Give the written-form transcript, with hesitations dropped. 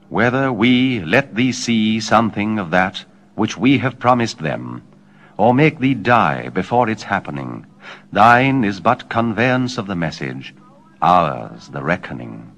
Whether we let thee see something of that which we have promised them, or make thee die before its happening, thine is but conveyance of the message, ours the reckoning.